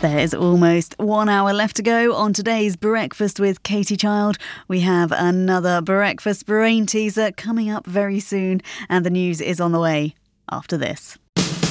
There's almost 1 hour left to go on today's Breakfast with Katie Child. We have another breakfast brain teaser coming up very soon, and the news is on the way after this.